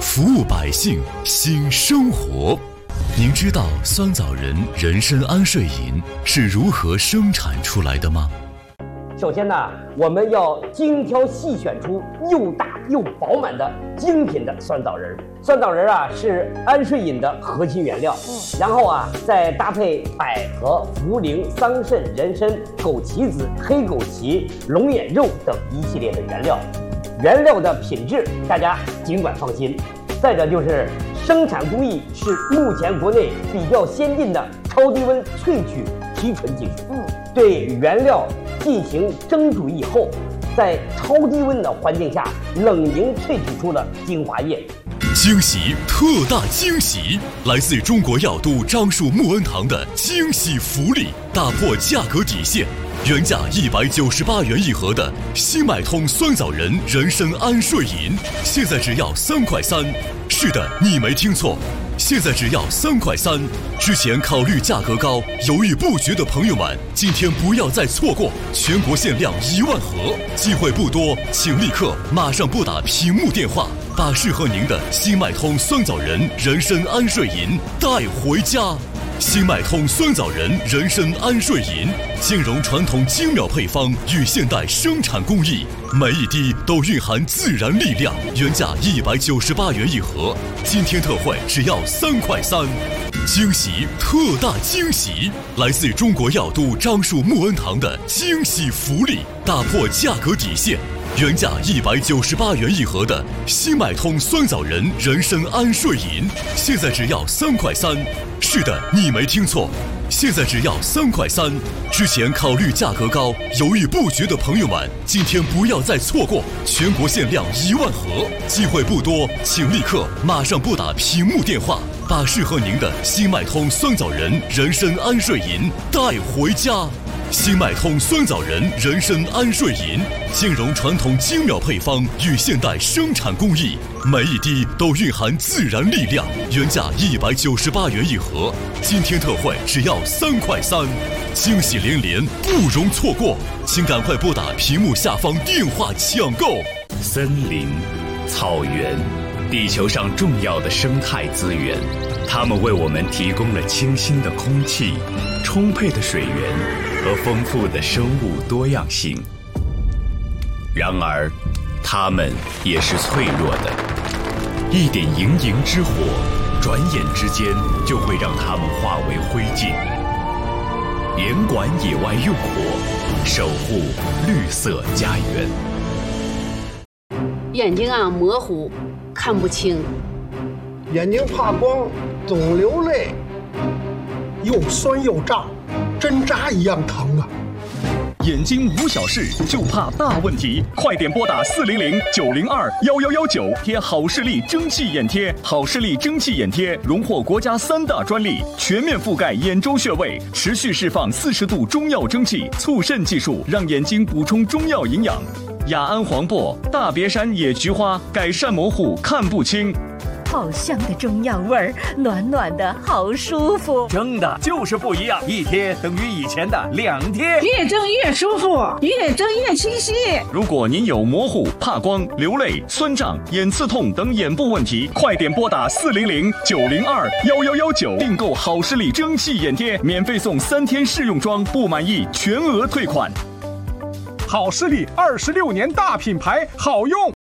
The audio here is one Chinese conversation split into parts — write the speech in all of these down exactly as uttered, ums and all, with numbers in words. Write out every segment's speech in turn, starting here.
服务百姓，新生活。您知道酸枣仁人参安睡饮是如何生产出来的吗？ 首先呢，我们要精挑细选出又大又饱满的精品的酸枣仁。酸枣仁啊是安睡饮的核心原料，嗯，然后啊再搭配百合、茯苓、桑葚、人参、枸杞子、黑枸杞、龙眼肉等一系列的原料。原料的品质大家尽管放心。再者就是生产工艺是目前国内比较先进的超低温萃取提纯技术，嗯，对原料进行蒸煮以后，在超低温的环境下冷凝萃取出了精华液。 惊喜，特大惊喜！来自中国药都樟树木恩堂的惊喜福利，打破价格底线。原价一百九十八元一盒的新买通酸枣仁人参安睡饮，现在只要三块三。是的，你没听错，现在只要三块三。之前考虑价格高、犹豫不决的朋友们，今天不要再错过，全国限量一万盒，机会不多，请立刻马上拨打屏幕电话，把适合您的新买通酸枣仁人参安睡饮带回家。新麦通酸枣仁人参安睡饮，兼容传统精妙配方与现代生产工艺，每一滴都蕴含自然力量。原价一百九十八元一盒，今天特惠只要三块三。惊喜，特大惊喜！来自中国药都樟树木恩堂的惊喜福利，打破价格底线。原价一百九十八元一盒的新麦通酸枣仁人参安睡饮，现在只要三块三。是的，你没听错，现在只要三块三。之前考虑价格高、犹豫不决的朋友们，今天不要再错过，全国限量一万盒，机会不多，请立刻马上拨打屏幕电话，把适合您的新麦通酸枣仁人参安睡饮带回家。新麦通酸枣仁人参安睡饮，兼容传统精妙配方与现代生产工艺，每一滴都蕴含自然力量。原价一百九十八元一盒，今天特惠只要三块三，惊喜连连，不容错过，请赶快拨打屏幕下方电话抢购。 森林、草原，地球上重要的生态资源，它们为我们提供了清新的空气、充沛的水源和丰富的生物多样性。然而，它们也是脆弱的，一点营营之火，转眼之间就会让它们化为灰烬。严管野外用火，守护绿色家园。 眼睛啊模糊，看不清， 眼睛怕光，总流泪，又酸又胀，针扎一样疼啊！ 眼睛无小事，就怕大问题，快点拨打四零零九零二幺幺幺九，贴好视力蒸汽眼贴。好视力蒸汽眼贴荣获国家三大专利，全面覆盖眼周穴位，持续释放四十度中药蒸汽，促肾技术让眼睛补充中药营养。雅安黄柏、大别山野菊花，改善模糊看不清。 好香的中药味儿，暖暖的好舒服。 蒸的就是不一样，一贴等于以前的两贴， 越蒸越舒服，越蒸越清晰。 如果您有模糊、怕光、流泪、酸胀、眼刺痛等眼部问题，快点拨打四零零九零二幺幺幺九订购好视力蒸汽眼贴，免费送三天试用装，不满意全额退款。 好视力二十六年大品牌，好用。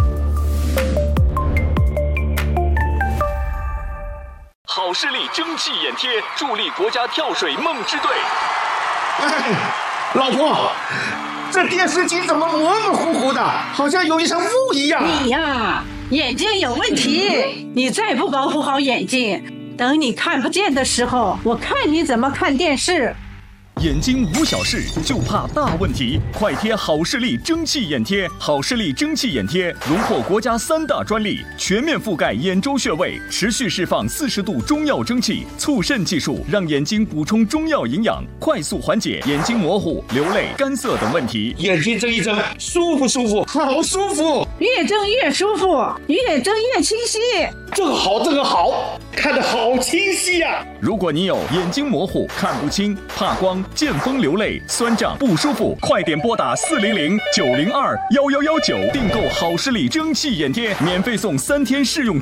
好视力蒸汽眼贴助力国家跳水梦之队。 哎，老婆，这电视机怎么模模糊糊的，好像有一层雾一样？ 你呀，眼睛有问题，你再不保护好眼睛，等你看不见的时候，我看你怎么看电视。 眼睛无小事，就怕大问题，快贴好视力蒸汽眼贴。好视力蒸汽眼贴荣获国家三大专利，全面覆盖眼周穴位，持续释放四十度中药蒸汽，促肾技术让眼睛补充中药营养，快速缓解眼睛模糊、流泪、干涩等问题。 眼睛睁一睁，舒服舒服，好舒服， 越睁越舒服，越睁越清晰。 这个好，这个好，看得好清晰呀、啊！ 如果你有眼睛模糊、看不清、怕光、见风流泪、酸胀不舒服，快点拨打四零零九零二幺幺幺九订购好视力蒸汽眼贴，免费送三天试用。